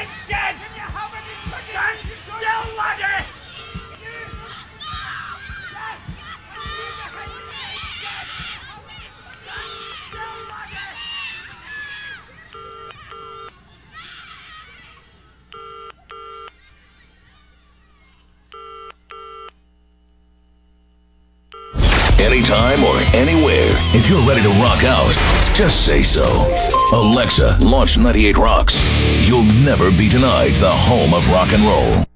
Stand still, laddie! Anytime or anywhere, if you're ready to rock out, just say so. Alexa, launch 98 Rocks. You'll never be denied the home of rock and roll.